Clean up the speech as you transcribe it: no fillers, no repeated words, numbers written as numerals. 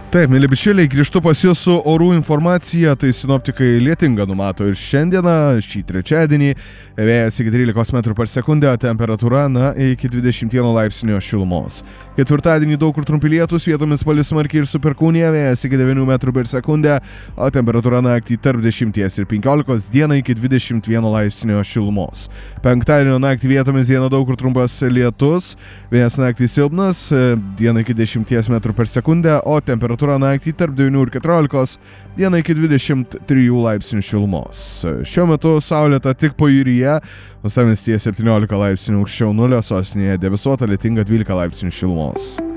Taip, mėly bičiuliai, grįžtu pas jūs su orų informacija, tai sinoptikai lietingą numato ir šiandieną, šį trečiadienį, vėjas iki 13 metrų per sekundę, temperatūra, iki 21 laipsnio šilumos. Ketvirtadienį daug kur trumpi lietūs, vietomis palis smarkiai ir su perkūnija, vėjas iki 9 metrų per sekundę, o temperatūra naktį tarp 10 ir 15, dieną iki 21 laipsnio šilumos. Penktadienio naktį vietomis dieną daug kur trumpas lietus, vėjas naktį silpnas, dieną iki 10 metrų per sekundę, o temperatūra naktį tarp 9 ir 14, dieną iki 23 laipsnių šilumos. Šiuo metu saulėta tik pajūryje, uostamiestyje 17 laipsnių aukščiau nulio, sostinėje debesuota, lietinga 12 laipsnių šilumos.